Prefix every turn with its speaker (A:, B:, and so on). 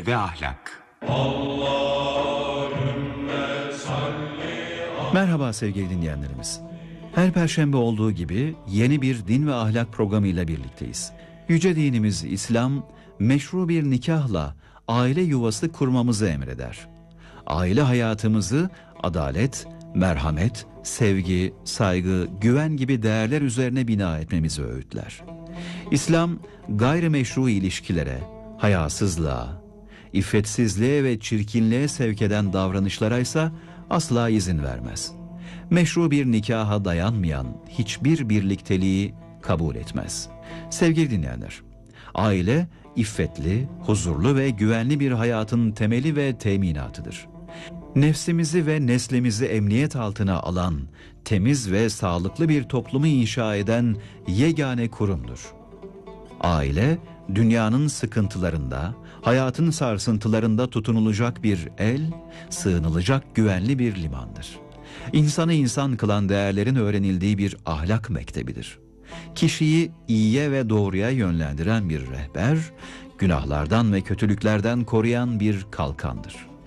A: ve ahlak.
B: Merhaba sevgili dinleyenlerimiz. Her perşembe olduğu gibi yeni bir din ve ahlak programıyla birlikteyiz. Yüce dinimiz İslam, meşru bir nikahla aile yuvası kurmamızı emreder. Aile hayatımızı adalet, merhamet, sevgi, saygı, güven gibi değerler üzerine bina etmemizi öğütler. İslam, gayrimeşru ilişkilere, hayasızlığa, iffetsizliğe ve çirkinliğe sevk eden davranışlara ise asla izin vermez. Meşru bir nikaha dayanmayan hiçbir birlikteliği kabul etmez. Sevgili dinleyenler, aile iffetli, huzurlu ve güvenli bir hayatın temeli ve teminatıdır. Nefsimizi ve neslimizi emniyet altına alan, temiz ve sağlıklı bir toplumu inşa eden yegane kurumdur. Aile, dünyanın sıkıntılarında, hayatın sarsıntılarında tutunulacak bir el, sığınılacak güvenli bir limandır. İnsanı insan kılan değerlerin öğrenildiği bir ahlak mektebidir. Kişiyi iyiye ve doğruya yönlendiren bir rehber, günahlardan ve kötülüklerden koruyan bir kalkandır.